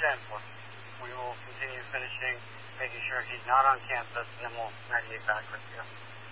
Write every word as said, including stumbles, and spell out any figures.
understand, for we will continue finishing, making sure he's not on campus, and then we'll radiate back with you.